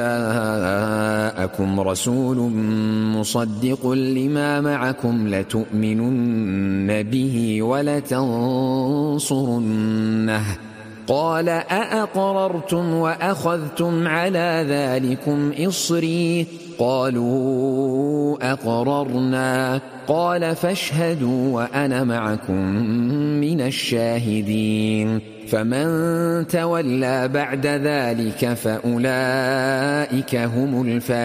جاءكم رسول مصدق لما معكم لتؤمنن به ولتنصرنه قال أأقررتم وأخذتم على ذلكم إصري قالوا أقررنا قال فاشهدوا وأنا معكم من الشاهدين فمن تولى بعد ذلك فأولئك هم الفاسقون